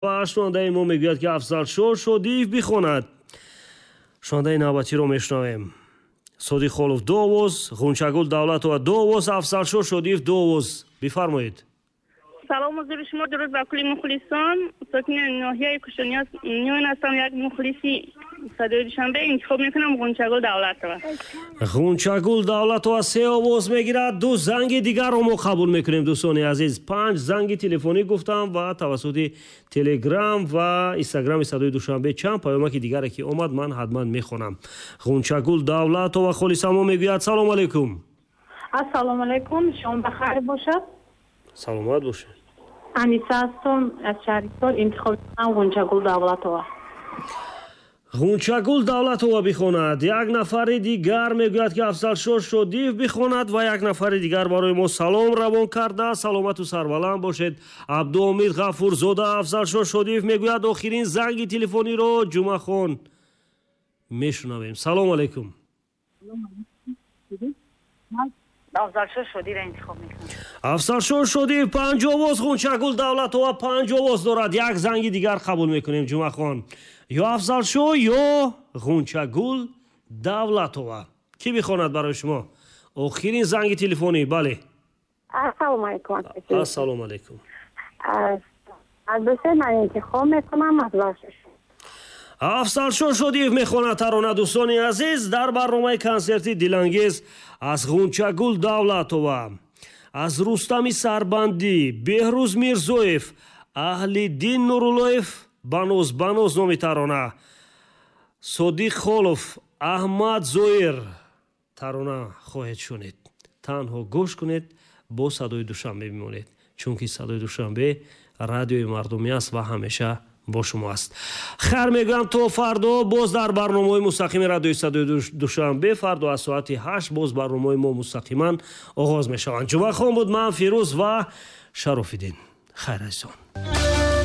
و شنونده ما میگوید که افضل شدیف بخواند. شنونده نوبتی رو میشنویم. صدیق خالوف 2 آواز، غنچه‌گل دولتова 2 آواز، افضل شدیف 2 آواز. بفرمایید. سلام حضور شما، درود بر کل مخلصان. ساکن ناحیه کوشانیاز میون هستم. یک مخلصی صدای دوشنبه انتخاب میکنم غنچه‌گل دولتова. غنچه‌گل دولتова 3 آواز میگیرد. 2 زنگ دیگر رو ما قبول میکنیم دوستان عزیز. 5 زنگ تلفنی گفتم و توسط تلگرام و اینستاگرام صدای دوشنبه چند پیامک دیگری که اومد من حتما میخونم. غنچه‌گل دولتова خالصانه میگوید سلام علیکم. السلام علیکم، شما بخیر باشد. سلامت باشید. انیسه هستم از شهرستان. انتخاب کنم غنچه‌گل دولتова. غنچه‌گل دولتова بخواند. یک نفر دیگر میگوید که افضل شدیف بخواند و یک نفر دیگر برای ما سلام روان کرده. سلامت و سربلند باشید. عبدالحمید غفورزاده افضل شدیف میگوید آخرین زنگ تلفنی رو جمعه خان میشنویم. سلام علیکم. افضل شدیف انتخاب میکنم. افضل شدیف 5 آواز. غنچه‌گل دولتова 5 آواز دارد. یک زنگ دیگر قبول میکنیم جمعه خان. یا افضل یا غنچه‌گل دولتова. کی بخواند برای شما؟ آخرین زنگ تلفنی. بله. السلام علیکم. السلام علیکم. البته من انتخاب میکنم افضل شدیف میخواند ترانه دوستان عزیز در برنامه کنسرتی دلانگیز از غنچه‌گل دولتова، از رستم سربندی، بهروز میرزویف، اهل‌دین نوراللهیف بانوز نامی ترانه، صدیق خالوف، احمد زویر ترانه خواهید شنید. تنها گوش کنید، با صدای دوشنبه میمونید، چون که صدای دوشنبه رادیوی مردمی است و همیشه با شما است. خیر میگم تا فردا باز در برنامه مستقیم رادیوی صدای دوشنبه فردا از ساعت 8 باز برنامه ما مستقیما آغاز میشوند. جمعه خان بود. من فیروز و شراف‌الدین. خیر عزیزان.